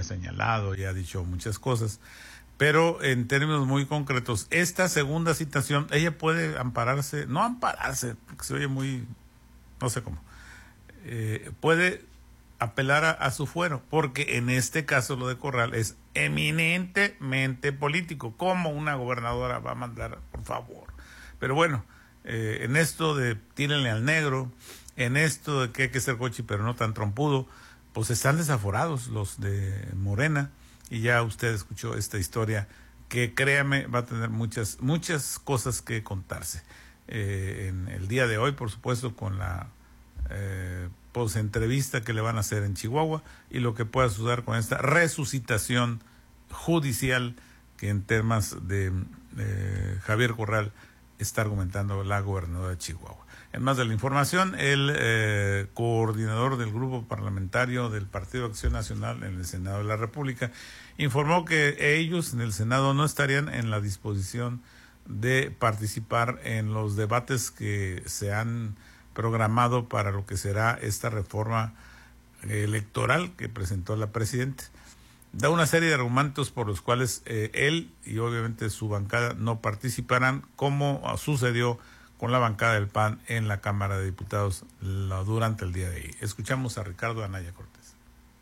ha señalado y ha dicho muchas cosas, pero en términos muy concretos, esta segunda citación, ella puede no ampararse, porque se oye muy, no sé cómo, puede apelar a su fuero, porque en este caso lo de Corral es eminentemente político. ¿Cómo una gobernadora va a mandar, por favor? Pero bueno, en esto de tírenle al negro, en esto de que hay que ser cochi pero no tan trompudo, pues están desaforados los de Morena, y ya usted escuchó esta historia que, créame, va a tener muchas cosas que contarse. En el día de hoy, por supuesto, con la entrevista que le van a hacer en Chihuahua, y lo que pueda suceder con esta resucitación judicial que en temas de Javier Corral está argumentando la gobernadora de Chihuahua. En más de la información, el coordinador del grupo parlamentario del Partido Acción Nacional en el Senado de la República informó que ellos en el Senado no estarían en la disposición de participar en los debates que se han programado para lo que será esta reforma electoral que presentó la presidenta. Da una serie de argumentos por los cuales él y obviamente su bancada no participarán, como sucedió con la bancada del PAN en la Cámara de Diputados durante el día de hoy. Escuchamos a Ricardo Anaya Cortés.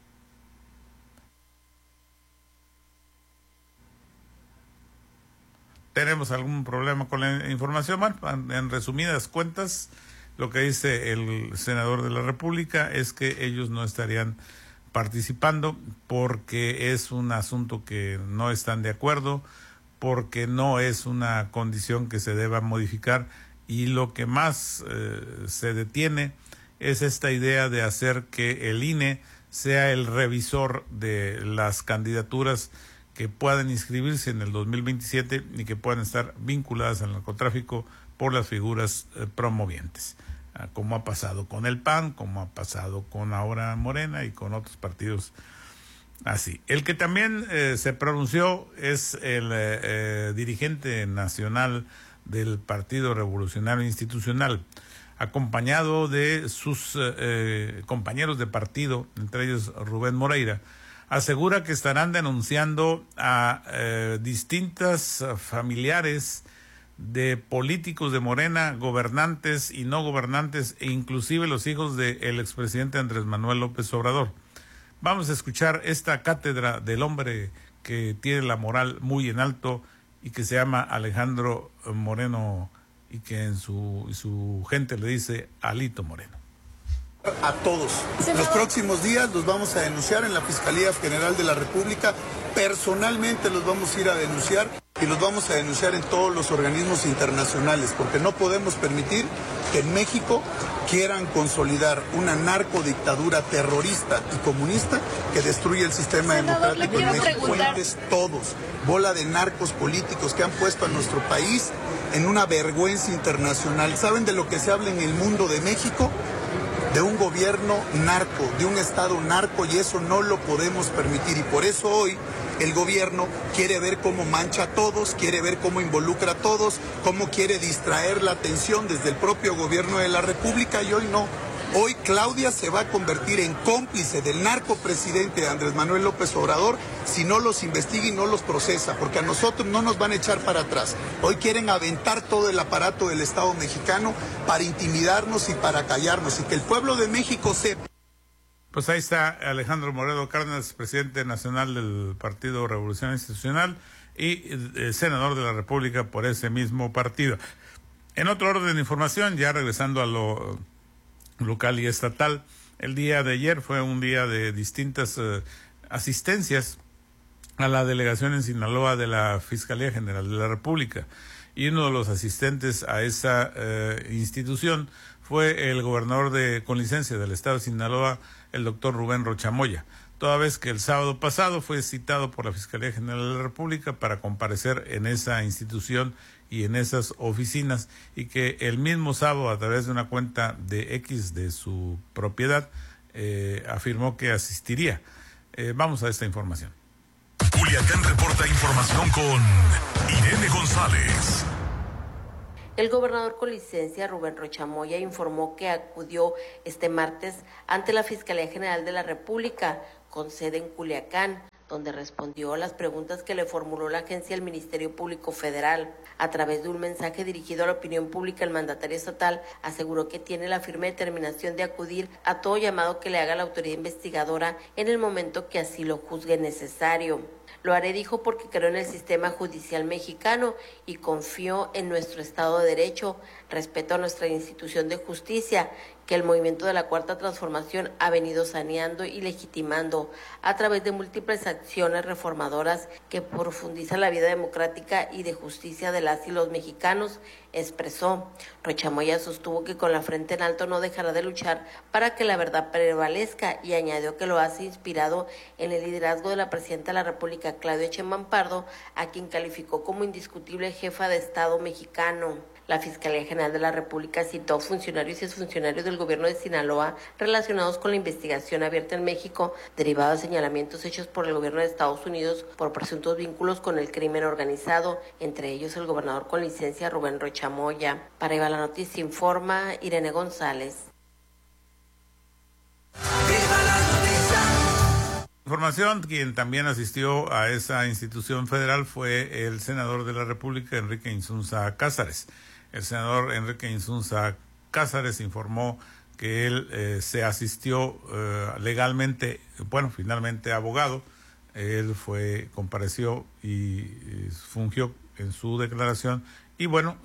¿Tenemos algún problema con la información? Bueno, en resumidas cuentas, lo que dice el senador de la República es que ellos no estarían participando porque es un asunto que no están de acuerdo, porque no es una condición que se deba modificar, y lo que más se detiene es esta idea de hacer que el INE sea el revisor de las candidaturas que puedan inscribirse en el 2027 y que puedan estar vinculadas al narcotráfico por las figuras promovientes, como ha pasado con el PAN, como ha pasado con ahora Morena y con otros partidos así. El que también se pronunció es el dirigente nacional del Partido Revolucionario Institucional, acompañado de sus compañeros de partido, entre ellos Rubén Moreira. Asegura que estarán denunciando a distintas familiares de políticos de Morena, gobernantes y no gobernantes, e inclusive los hijos del expresidente Andrés Manuel López Obrador. Vamos a escuchar esta cátedra del hombre que tiene la moral muy en alto y que se llama Alejandro Moreno, y que en su gente le dice Alito Moreno. A todos. Los próximos días los vamos a denunciar en la Fiscalía General de la República. Personalmente los vamos a ir a denunciar, y los vamos a denunciar en todos los organismos internacionales, porque no podemos permitir que en México quieran consolidar una narcodictadura terrorista y comunista que destruye el sistema democrático en México. Todos, bola de narcos políticos que han puesto a nuestro país en una vergüenza internacional. ¿Saben de lo que se habla en el mundo de México? De un gobierno narco, de un Estado narco, y eso no lo podemos permitir. Y por eso hoy el gobierno quiere ver cómo mancha a todos, quiere ver cómo involucra a todos, cómo quiere distraer la atención desde el propio gobierno de la República, y hoy no. Hoy Claudia se va a convertir en cómplice del narcopresidente Andrés Manuel López Obrador si no los investiga y no los procesa, porque a nosotros no nos van a echar para atrás. Hoy quieren aventar todo el aparato del Estado mexicano para intimidarnos y para callarnos, y que el pueblo de México sepa. Pues ahí está Alejandro Moreno Cárdenas, presidente nacional del Partido Revolución Institucional y senador de la República por ese mismo partido. En otro orden de información, ya regresando a lo local y estatal, el día de ayer fue un día de distintas asistencias a la delegación en Sinaloa de la Fiscalía General de la República, y uno de los asistentes a esa institución fue el gobernador con licencia del estado de Sinaloa, el doctor Rubén Rocha Moya, toda vez que el sábado pasado fue citado por la Fiscalía General de la República para comparecer en esa institución y en esas oficinas, y que el mismo sábado, a través de una cuenta de X de su propiedad, afirmó que asistiría. Vamos a esta información. Culiacán reporta información con Irene González. El gobernador con licencia, Rubén Rocha Moya, informó que acudió este martes ante la Fiscalía General de la República, con sede en Culiacán, donde respondió a las preguntas que le formuló la agencia del Ministerio Público Federal. A través de un mensaje dirigido a la opinión pública, el mandatario estatal aseguró que tiene la firme determinación de acudir a todo llamado que le haga la autoridad investigadora en el momento que así lo juzgue necesario. Lo haré, dijo, porque creo en el sistema judicial mexicano y confío en nuestro Estado de Derecho, respeto a nuestra institución de justicia, que el movimiento de la Cuarta Transformación ha venido saneando y legitimando a través de múltiples acciones reformadoras que profundizan la vida democrática y de justicia de las y los mexicanos, expresó. Rochamoya sostuvo que con la frente en alto no dejará de luchar para que la verdad prevalezca y añadió que lo hace inspirado en el liderazgo de la presidenta de la República, Claudia Sheinbaum Pardo, a quien calificó como indiscutible jefa de Estado mexicano. La Fiscalía General de la República citó funcionarios y exfuncionarios del gobierno de Sinaloa relacionados con la investigación abierta en México, derivada de señalamientos hechos por el gobierno de Estados Unidos por presuntos vínculos con el crimen organizado, entre ellos el gobernador con licencia Rubén Rochamoya. Para Iba la Noticia informa Irene González. Información, quien también asistió a esa institución federal fue el senador de la República, Enrique Insunza Cázares. El senador Enrique Insunza Cázares informó que él se asistió legalmente, finalmente abogado. Él compareció y fungió en su declaración y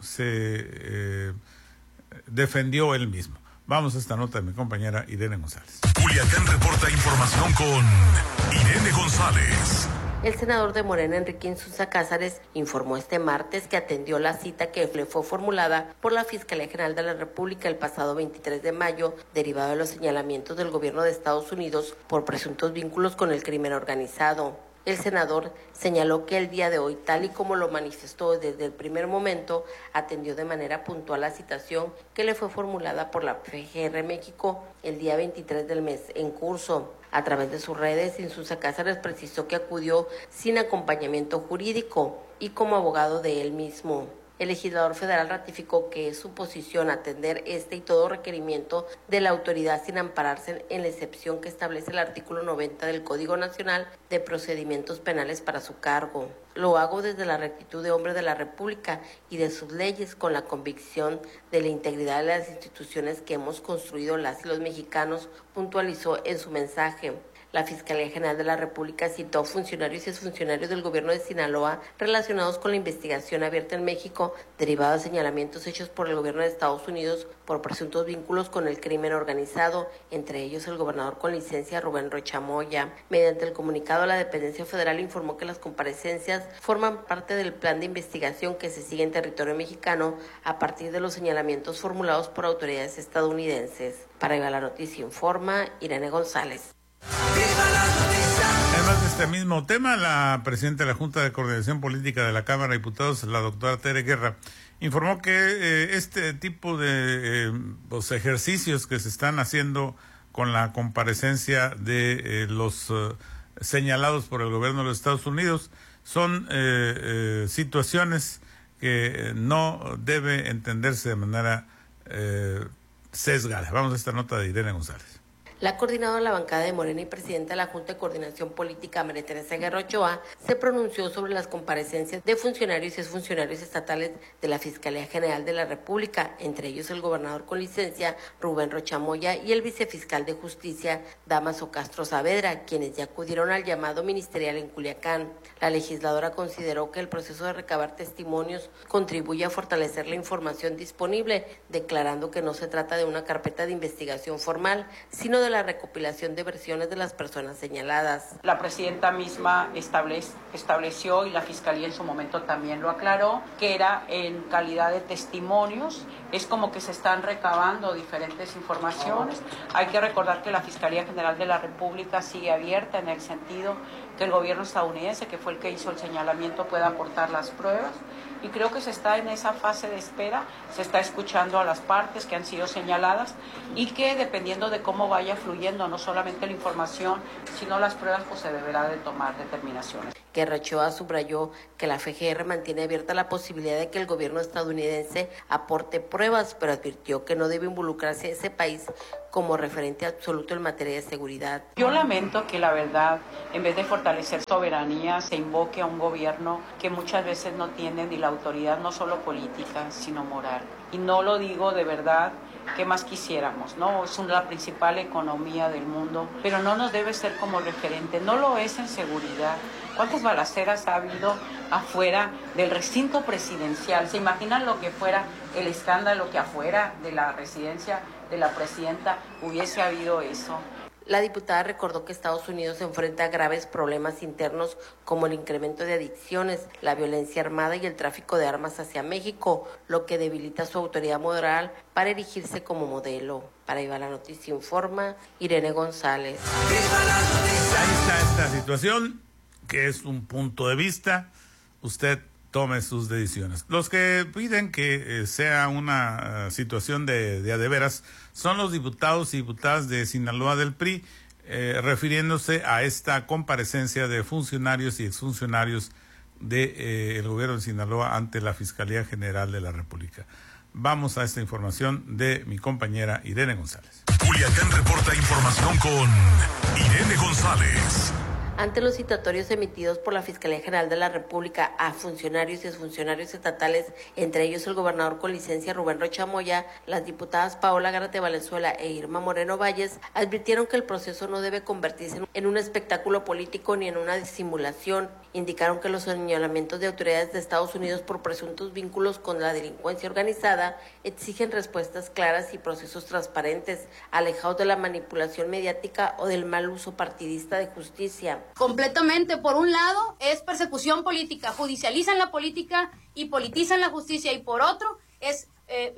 se defendió él mismo. Vamos a esta nota de mi compañera Irene González. Culiacán reporta información con Irene González. El senador de Morena, Enrique Insunza Cázares, informó este martes que atendió la cita que le fue formulada por la Fiscalía General de la República el pasado 23 de mayo, derivado de los señalamientos del gobierno de Estados Unidos por presuntos vínculos con el crimen organizado. El senador señaló que el día de hoy, tal y como lo manifestó desde el primer momento, atendió de manera puntual la citación que le fue formulada por la PGR México el día 23 del mes en curso. A través de sus redes, Insunza Cázares precisó que acudió sin acompañamiento jurídico y como abogado de él mismo. El legislador federal ratificó que es su posición atender este y todo requerimiento de la autoridad sin ampararse en la excepción que establece el artículo 90 del Código Nacional de Procedimientos Penales para su cargo. Lo hago desde la rectitud de hombre de la República y de sus leyes, con la convicción de la integridad de las instituciones que hemos construido las y los mexicanos, puntualizó en su mensaje. La Fiscalía General de la República citó funcionarios y exfuncionarios del gobierno de Sinaloa relacionados con la investigación abierta en México, derivada de señalamientos hechos por el gobierno de Estados Unidos por presuntos vínculos con el crimen organizado, entre ellos el gobernador con licencia Rubén Rochamoya. Mediante el comunicado, la dependencia federal informó que las comparecencias forman parte del plan de investigación que se sigue en territorio mexicano a partir de los señalamientos formulados por autoridades estadounidenses. Para Iba la Noticia informa Irene González. Además de este mismo tema, la presidenta de la Junta de Coordinación Política de la Cámara de Diputados, la doctora Tere Guerra, informó que este tipo de ejercicios que se están haciendo con la comparecencia de los señalados por el gobierno de los Estados Unidos son situaciones que no debe entenderse de manera sesgada. Vamos a esta nota de Irene González. La coordinadora de la bancada de Morena y presidenta de la Junta de Coordinación Política, María Teresa Guerra Ochoa, se pronunció sobre las comparecencias de funcionarios y exfuncionarios estatales de la Fiscalía General de la República, entre ellos el gobernador con licencia, Rubén Rochamoya, y el vicefiscal de Justicia, Dámaso Castro Saavedra, quienes ya acudieron al llamado ministerial en Culiacán. La legisladora consideró que el proceso de recabar testimonios contribuye a fortalecer la información disponible, declarando que no se trata de una carpeta de investigación formal, sino de la recopilación de versiones de las personas señaladas. La presidenta misma estableció, y la Fiscalía en su momento también lo aclaró, que era en calidad de testimonios. Es como que se están recabando diferentes informaciones. Hay que recordar que la Fiscalía General de la República sigue abierta en el sentido que el gobierno estadounidense, que fue el que hizo el señalamiento, pueda aportar las pruebas. Y creo que se está en esa fase de espera, se está escuchando a las partes que han sido señaladas y que dependiendo de cómo vaya fluyendo no solamente la información, sino las pruebas, pues se deberá de tomar determinaciones. Guerra Ochoa subrayó que la FGR mantiene abierta la posibilidad de que el gobierno estadounidense aporte pruebas, pero advirtió que no debe involucrarse ese país como referente absoluto en materia de seguridad. Yo lamento que la verdad, en vez de fortalecer soberanía, se invoque a un gobierno que muchas veces no tiene ni la autoridad, no solo política, sino moral. Y no lo digo de verdad, ¿qué más quisiéramos? ¿No? Es la principal economía del mundo, pero no nos debe ser como referente, no lo es en seguridad. ¿Cuántas balaceras ha habido afuera del recinto presidencial? ¿Se imaginan lo que fuera el escándalo que afuera de la residencia de la presidenta hubiese habido eso? La diputada recordó que Estados Unidos enfrenta a graves problemas internos como el incremento de adicciones, la violencia armada y el tráfico de armas hacia México, lo que debilita su autoridad moral para erigirse como modelo. Para Viva la Noticia Informa, Irene González. Ahí está esta situación, que es un punto de vista. Usted tome sus decisiones. Los que piden que sea una situación de a de veras son los diputados y diputadas de Sinaloa del PRI, refiriéndose a esta comparecencia de funcionarios y exfuncionarios del gobierno de Sinaloa ante la Fiscalía General de la República. Vamos a esta información de mi compañera Irene González. Culiacán reporta información con Irene González. Ante los citatorios emitidos por la Fiscalía General de la República a funcionarios y exfuncionarios estatales, entre ellos el gobernador con licencia Rubén Rocha Moya, las diputadas Paola Gárate Valenzuela e Irma Moreno Valles advirtieron que el proceso no debe convertirse en un espectáculo político ni en una disimulación. Indicaron que los señalamientos de autoridades de Estados Unidos por presuntos vínculos con la delincuencia organizada exigen respuestas claras y procesos transparentes, alejados de la manipulación mediática o del mal uso partidista de justicia. Completamente. Por un lado es persecución política, judicializan la política y politizan la justicia, y por otro es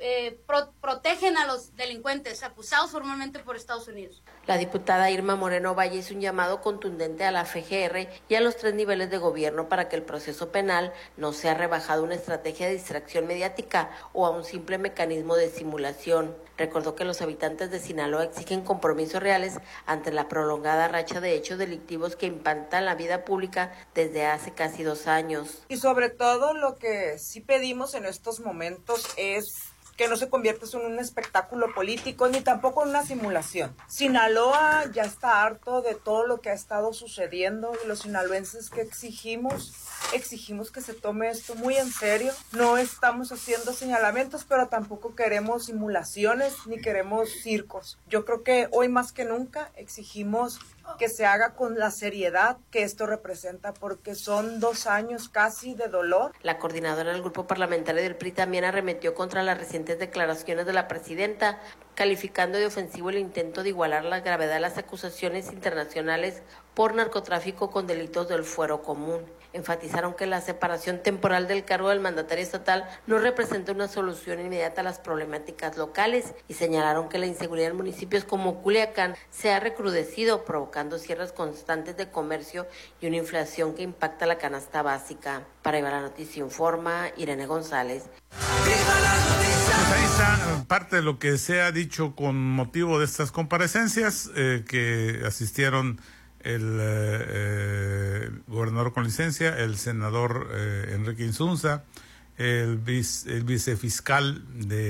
protegen a los delincuentes acusados formalmente por Estados Unidos. La diputada Irma Moreno Valle hizo un llamado contundente a la FGR y a los 3 niveles de gobierno para que el proceso penal no sea rebajado a una estrategia de distracción mediática o a un simple mecanismo de simulación. Recordó que los habitantes de Sinaloa exigen compromisos reales ante la prolongada racha de hechos delictivos que impactan la vida pública desde hace casi 2 años. Y sobre todo lo que sí pedimos en estos momentos es que no se convierta en un espectáculo político ni tampoco en una simulación. Sinaloa ya está harto de todo lo que ha estado sucediendo, y los sinaloenses que exigimos que se tome esto muy en serio. No estamos haciendo señalamientos, pero tampoco queremos simulaciones ni queremos circos. Yo creo que hoy más que nunca exigimos que se haga con la seriedad que esto representa, porque son 2 años casi de dolor. La coordinadora del grupo parlamentario del PRI también arremetió contra las recientes declaraciones de la presidenta, calificando de ofensivo el intento de igualar la gravedad de las acusaciones internacionales por narcotráfico con delitos del fuero común. Enfatizaron que la separación temporal del cargo del mandatario estatal no representa una solución inmediata a las problemáticas locales, y señalaron que la inseguridad en municipios como Culiacán se ha recrudecido, provocando cierres constantes de comercio y una inflación que impacta la canasta básica. Para Viva la Noticia Informa, Irene González. Pues ahí está parte de lo que se ha dicho con motivo de estas comparecencias, que asistieron el gobernador con licencia, el senador Enrique Insunza, el vicefiscal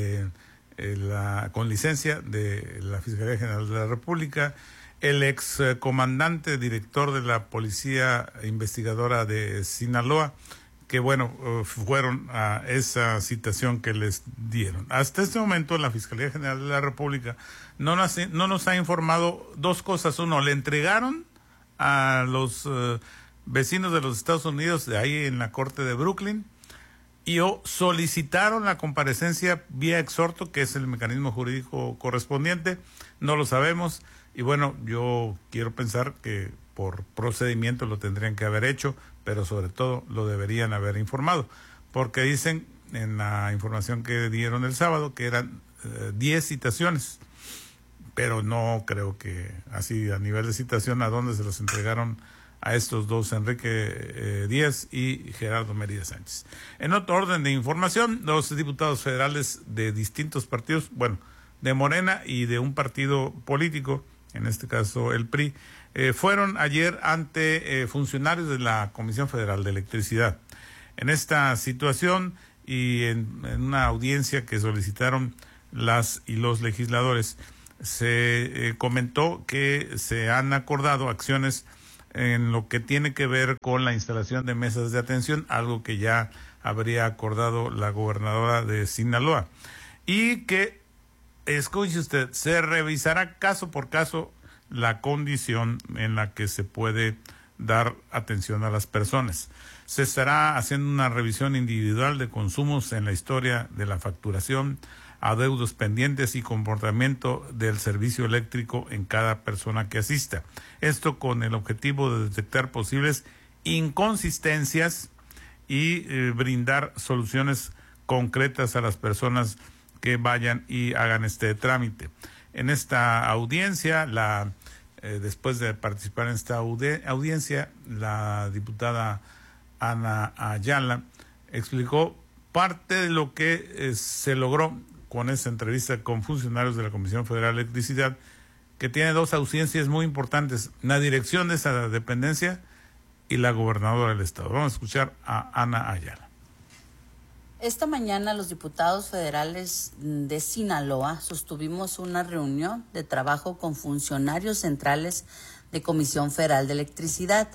con licencia de la Fiscalía General de la República, el ex comandante director de la Policía Investigadora de Sinaloa, que fueron a esa citación que les dieron. Hasta este momento la Fiscalía General de la República no nos ha informado 2 cosas. Uno, le entregaron a los vecinos de los Estados Unidos de ahí en la corte de Brooklyn, y solicitaron la comparecencia vía exhorto, que es el mecanismo jurídico correspondiente. No lo sabemos, y yo quiero pensar que por procedimiento lo tendrían que haber hecho, pero sobre todo lo deberían haber informado, porque dicen en la información que dieron el sábado que eran 10 citaciones, pero no creo que así a nivel de citación a dónde se los entregaron a estos 2, Enrique Díaz y Gerardo Mérida Sánchez. En otro orden de información, los diputados federales de distintos partidos, de Morena y de un partido político en este caso el PRI, fueron ayer ante funcionarios de la Comisión Federal de Electricidad. En esta situación y en una audiencia que solicitaron las y los legisladores, se comentó que se han acordado acciones en lo que tiene que ver con la instalación de mesas de atención, algo que ya habría acordado la gobernadora de Sinaloa, y que, escuche usted, se revisará caso por caso la condición en la que se puede dar atención a las personas. Se estará haciendo una revisión individual de consumos en la historia de la facturación, adeudos pendientes y comportamiento del servicio eléctrico en cada persona que asista. Esto con el objetivo de detectar posibles inconsistencias y brindar soluciones concretas a las personas que vayan y hagan este trámite. En esta audiencia, después de participar en esta audiencia, la diputada Ana Ayala explicó parte de lo que se logró con esta entrevista con funcionarios de la Comisión Federal de Electricidad, que tiene dos ausencias muy importantes: la dirección de esa dependencia y la gobernadora del estado. Vamos a escuchar a Ana Ayala. Esta mañana los diputados federales de Sinaloa sostuvimos una reunión de trabajo con funcionarios centrales de Comisión Federal de Electricidad,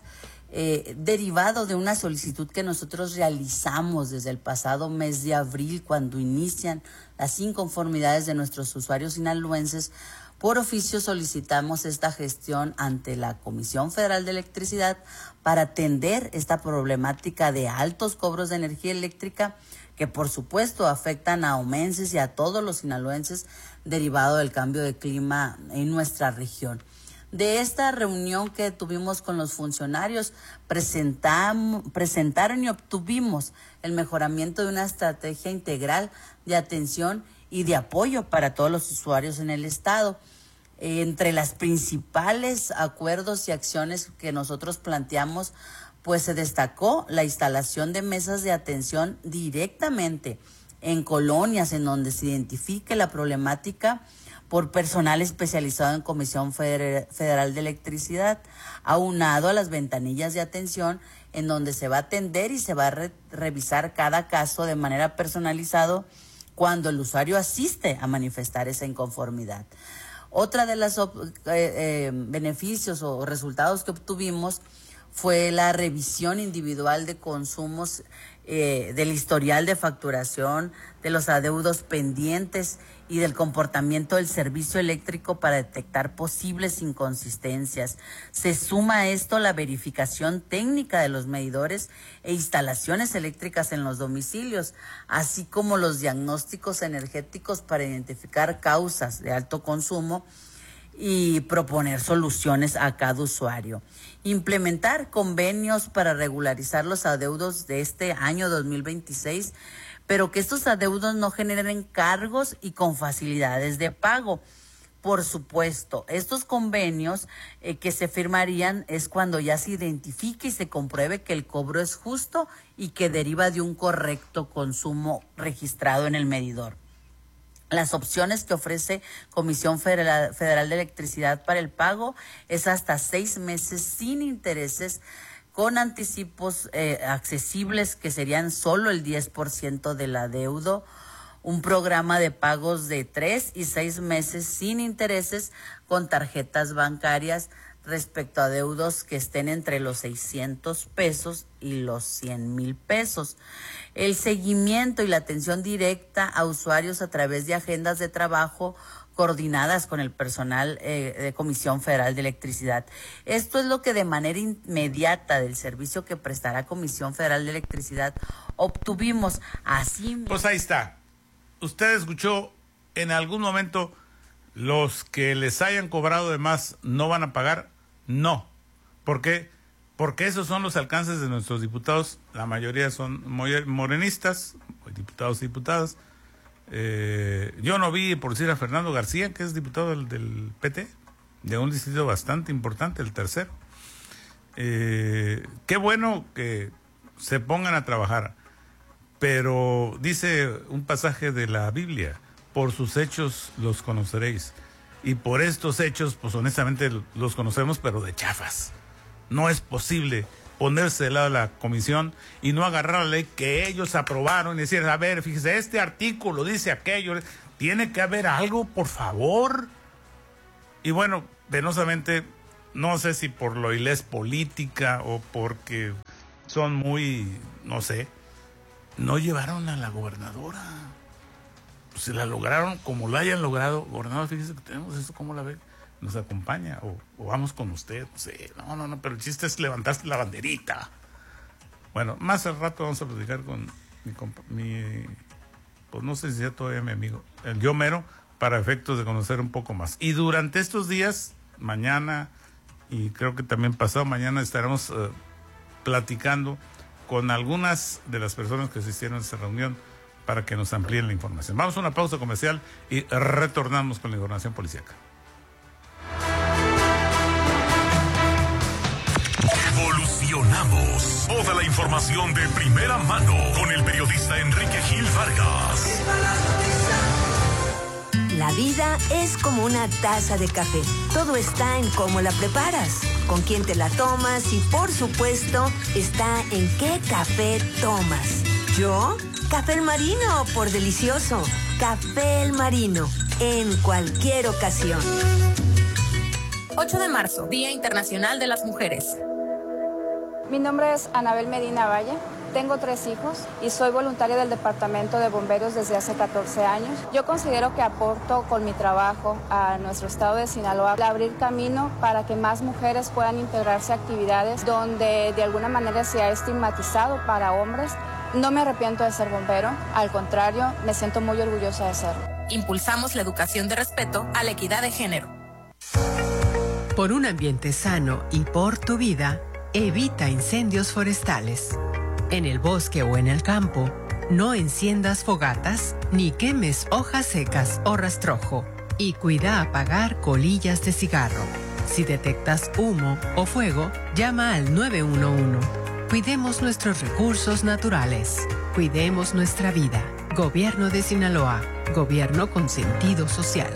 derivado de una solicitud que nosotros realizamos desde el pasado mes de abril, cuando inician las inconformidades de nuestros usuarios sinaloenses. Por oficio solicitamos esta gestión ante la Comisión Federal de Electricidad para atender esta problemática de altos cobros de energía eléctrica que por supuesto afectan a omenses y a todos los sinaloenses derivado del cambio de clima en nuestra región. De esta reunión que tuvimos con los funcionarios, presentaron y obtuvimos el mejoramiento de una estrategia integral de atención y de apoyo para todos los usuarios en el estado. Entre las principales acuerdos y acciones que nosotros planteamos, pues se destacó la instalación de mesas de atención directamente en colonias en donde se identifique la problemática por personal especializado en Comisión Federal de Electricidad, aunado a las ventanillas de atención en donde se va a atender y se va a revisar cada caso de manera personalizada cuando el usuario asiste a manifestar esa inconformidad. Otra de los beneficios o resultados que obtuvimos fue la revisión individual de consumos, del historial de facturación, de los adeudos pendientes y del comportamiento del servicio eléctrico para detectar posibles inconsistencias. Se suma a esto la verificación técnica de los medidores e instalaciones eléctricas en los domicilios, así como los diagnósticos energéticos para identificar causas de alto consumo y proponer soluciones a cada usuario. Implementar convenios para regularizar los adeudos de este año 2026, pero que estos adeudos no generen cargos y con facilidades de pago. Por supuesto, estos convenios que se firmarían es cuando ya se identifique y se compruebe que el cobro es justo y que deriva de un correcto consumo registrado en el medidor. Las opciones que ofrece Comisión Federal de Electricidad para el pago es hasta 6 meses sin intereses, con anticipos accesibles que serían solo el 10% del adeudo, un programa de pagos de 3 y 6 meses sin intereses con tarjetas bancarias respecto a adeudos que estén entre los 600 pesos y los 100,000 pesos. El seguimiento y la atención directa a usuarios a través de agendas de trabajo coordinadas con el personal de Comisión Federal de Electricidad. Esto es lo que de manera inmediata del servicio que prestará Comisión Federal de Electricidad obtuvimos. Así. Pues ahí está. Usted escuchó en algún momento: los que les hayan cobrado de más no van a pagar. No. ¿Por qué? Porque esos son los alcances de nuestros diputados. La mayoría son morenistas, diputados y diputadas. Yo no vi, por decir, a Fernando García, que es diputado del PT, de un distrito bastante importante, el tercero. Qué bueno que se pongan a trabajar, pero dice un pasaje de la Biblia: por sus hechos los conoceréis. y por estos hechos, pues honestamente los conocemos, pero de chafas. No es posible ponerse del lado de la comisión y no agarrar la ley que ellos aprobaron y decir, a ver, fíjese, este artículo dice aquello, tiene que haber algo, por favor. Y bueno, penosamente, no sé si por lo ilés política o porque son muy, no sé, no llevaron a la gobernadora. Pues se la lograron como la hayan logrado. Gobernador, fíjese que tenemos esto, ¿cómo la ve? ¿Nos acompaña? ¿O vamos con usted? Sí, no, pero el chiste es levantarse la banderita. Bueno, más al rato vamos a platicar con pues no sé si sea todavía mi amigo, el yo mero, para efectos de conocer un poco más. Y durante estos días, mañana y creo que también pasado mañana, estaremos platicando con algunas de las personas que asistieron a esta reunión para que nos amplíen la información. Vamos a una pausa comercial y retornamos con la información policíaca. Evolucionamos. Toda la información de primera mano con el periodista Enrique Gil Vargas. La vida es como una taza de café. Todo está en cómo la preparas, con quién te la tomas y, por supuesto, está en qué café tomas. ¿Yo? Café El Marino, por delicioso. Café El Marino, en cualquier ocasión. 8 de marzo, Día Internacional de las Mujeres. Mi nombre es Anabel Medina Valle, tengo 3 hijos y soy voluntaria del Departamento de Bomberos desde hace 14 años. Yo considero que aporto con mi trabajo a nuestro estado de Sinaloa a abrir camino para que más mujeres puedan integrarse a actividades donde de alguna manera se ha estigmatizado para hombres. No me arrepiento de ser bombero, al contrario, me siento muy orgullosa de serlo. Impulsamos la educación de respeto a la equidad de género. Por un ambiente sano y por tu vida, evita incendios forestales. En el bosque o en el campo, no enciendas fogatas ni quemes hojas secas o rastrojo. Y cuida apagar colillas de cigarro. Si detectas humo o fuego, llama al 911. Cuidemos nuestros recursos naturales. Cuidemos nuestra vida. Gobierno de Sinaloa. Gobierno con sentido social.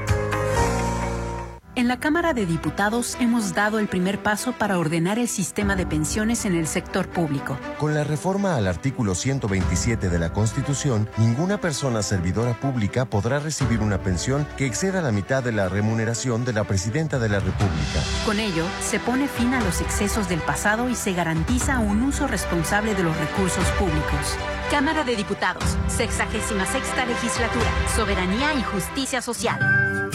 En la Cámara de Diputados hemos dado el primer paso para ordenar el sistema de pensiones en el sector público. Con la reforma al artículo 127 de la Constitución, ninguna persona servidora pública podrá recibir una pensión que exceda la mitad de la remuneración de la Presidenta de la República. Con ello, se pone fin a los excesos del pasado y se garantiza un uso responsable de los recursos públicos. Cámara de Diputados, 66ª Legislatura, Soberanía y Justicia Social.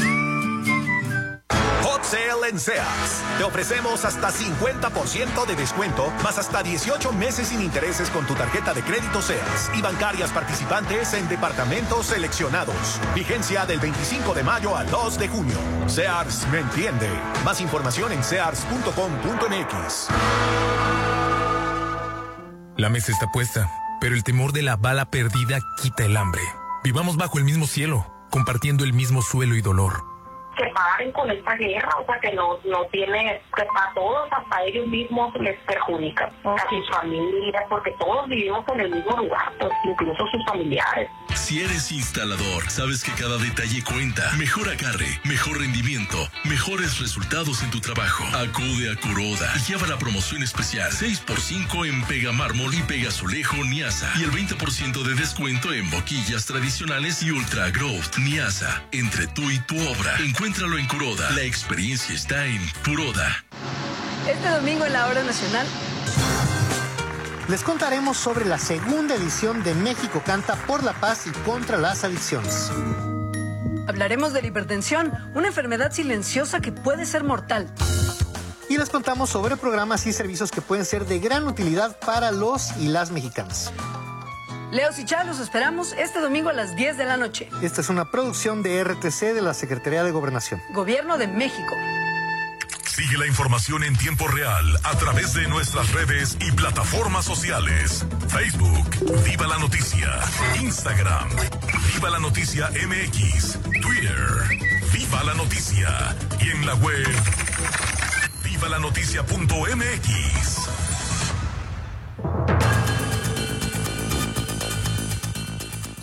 Hot Sale en Sears. Te ofrecemos hasta 50% de descuento, más hasta 18 meses sin intereses con tu tarjeta de crédito Sears y bancarias participantes en departamentos seleccionados. Vigencia del 25 de mayo al 2 de junio. Sears me entiende. Más información en sears.com.mx. La mesa está puesta, pero el temor de la bala perdida quita el hambre. Vivamos bajo el mismo cielo, compartiendo el mismo suelo y dolor. Que paren con esta guerra, o sea, que no tiene, que a todos, hasta ellos mismos les perjudica, a sus familias, porque todos vivimos en el mismo lugar, pues, incluso sus familiares. Si eres instalador, sabes que cada detalle cuenta. Mejor agarre, mejor rendimiento, mejores resultados en tu trabajo. Acude a Kuroda y lleva la promoción especial 6x5 en Pegamármol y Pegazulejo Niasa y el 20% de descuento en boquillas tradicionales y Ultra Growth Niasa. Entre tú y tu obra, encuéntralo en Kuroda. La experiencia está en Kuroda. Este domingo en la Hora Nacional les contaremos sobre la segunda edición de México Canta por la Paz y contra las adicciones. Hablaremos de la hipertensión, una enfermedad silenciosa que puede ser mortal. Y les contamos sobre programas y servicios que pueden ser de gran utilidad para los y las mexicanas. Leos y Chá, los esperamos este domingo a las 10 de la noche. Esta es una producción de RTC de la Secretaría de Gobernación. Gobierno de México. Sigue la información en tiempo real a través de nuestras redes y plataformas sociales. Facebook, Viva la Noticia. Instagram, Viva la Noticia MX. Twitter, Viva la Noticia. Y en la web, vivalanoticia.mx.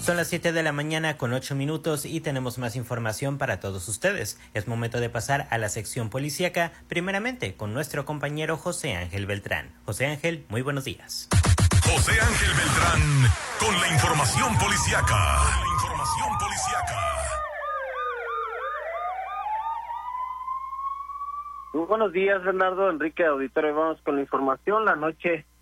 Son las 7 de la mañana con 8 minutos y tenemos más información para todos ustedes. Es momento de pasar a la sección policíaca, primeramente con nuestro compañero José Ángel Beltrán. José Ángel, muy buenos días. José Ángel Beltrán con la información policíaca. Muy buenos días, Bernardo, Enrique, auditorio. Vamos con la información. La noche